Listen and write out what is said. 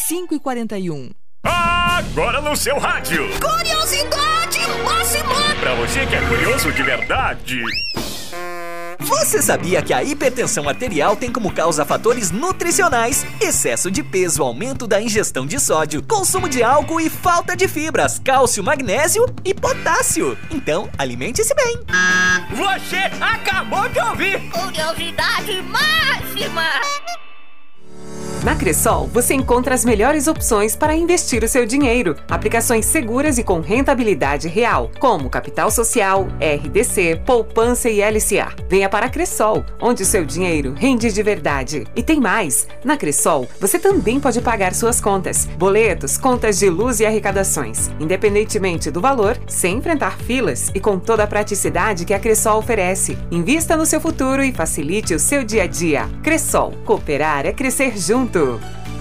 5h41. Agora no seu rádio. Curiosidade máxima! Pra você que é curioso de verdade. Você sabia que a hipertensão arterial tem como causa fatores nutricionais, excesso de peso, aumento da ingestão de sódio, consumo de álcool e falta de fibras, cálcio, magnésio e potássio? Então, alimente-se bem. Você acabou de ouvir. Curiosidade máxima! Na Cressol, você encontra as melhores opções para investir o seu dinheiro. Aplicações seguras e com rentabilidade real, como Capital Social, RDC, Poupança e LCA. Venha para a Cressol, onde o seu dinheiro rende de verdade. E tem mais! Na Cressol, você também pode pagar suas contas, boletos, contas de luz e arrecadações, independentemente do valor, sem enfrentar filas e com toda a praticidade que a Cressol oferece. Invista no seu futuro e facilite o seu dia a dia. Cressol, cooperar é crescer junto.